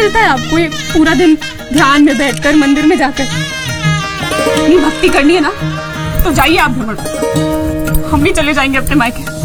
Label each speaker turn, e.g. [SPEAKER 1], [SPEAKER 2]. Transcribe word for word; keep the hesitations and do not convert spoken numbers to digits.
[SPEAKER 1] मिलता है आपको ये पूरा दिन ध्यान में बैठकर मंदिर में जाकर? इतनी भक्ति करनी है ना तो जाइए आप भ्रमण, हम भी चले जाएंगे अपने मायके।